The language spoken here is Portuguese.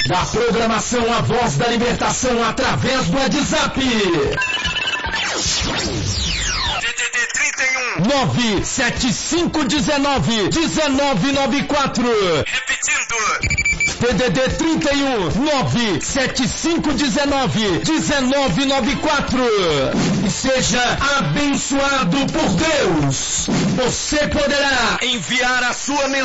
Da programação A Voz da Libertação através do WhatsApp. DDD 31 97519-1994. Repetindo. DDD 31 97519-1994. E seja abençoado por Deus. Você poderá enviar a sua mensagem